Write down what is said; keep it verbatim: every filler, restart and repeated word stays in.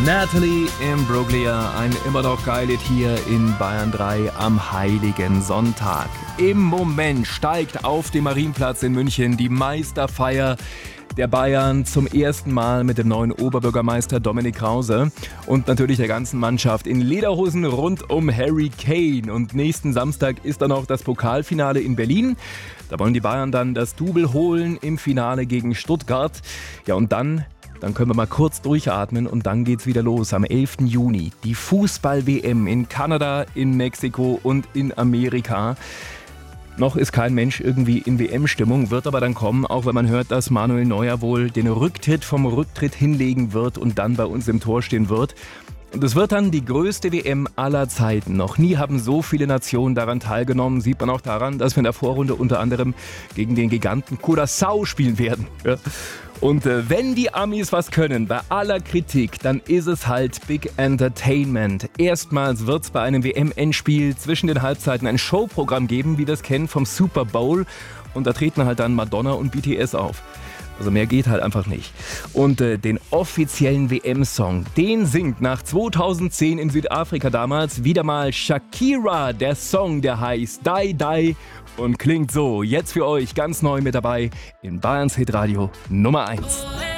Natalie Imbruglia, ein immer noch geiles hier in Bayern drei am Heiligen Sonntag. Im Moment steigt auf dem Marienplatz in München die Meisterfeier der Bayern zum ersten Mal mit dem neuen Oberbürgermeister Dominik Krause und natürlich der ganzen Mannschaft in Lederhosen rund um Harry Kane. Und nächsten Samstag ist dann noch das Pokalfinale in Berlin. Da wollen die Bayern dann das Double holen im Finale gegen Stuttgart. Ja, und dann, dann können wir mal kurz durchatmen und dann geht's wieder los am elften Juni. Die Fußball-W M in Kanada, in Mexiko und in Amerika. Noch ist kein Mensch irgendwie in W M-Stimmung, wird aber dann kommen, auch wenn man hört, dass Manuel Neuer wohl den Rücktritt vom Rücktritt hinlegen wird und dann bei uns im Tor stehen wird. Und es wird dann die größte W M aller Zeiten. Noch nie haben so viele Nationen daran teilgenommen. Sieht man auch daran, dass wir in der Vorrunde unter anderem gegen den Giganten Curaçao spielen werden. Ja. Und äh, wenn die Amis was können, bei aller Kritik, dann ist es halt Big Entertainment. Erstmals wird es bei einem W M-Endspiel zwischen den Halbzeiten ein Showprogramm geben, wie wir es kennen vom Super Bowl. Und da treten halt dann Madonna und B T S auf. Also mehr geht halt einfach nicht. Und äh, den offiziellen W M-Song, den singt nach zweitausendzehn in Südafrika damals wieder mal Shakira. Der Song, der heißt Die Die und klingt so. Jetzt für euch ganz neu mit dabei in Bayerns Hitradio Nummer eins.